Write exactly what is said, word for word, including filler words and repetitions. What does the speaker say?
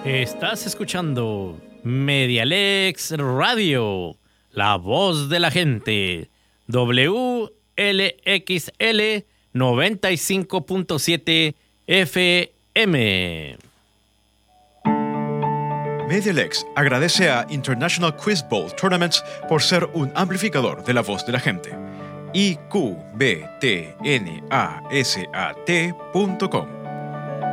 Estás escuchando Medialex Radio, la voz de la gente. W L X L noventa y cinco punto siete F M. Medialex agradece a International Quiz Bowl Tournaments por ser un amplificador de la voz de la gente. I Q B T N A S A T punto com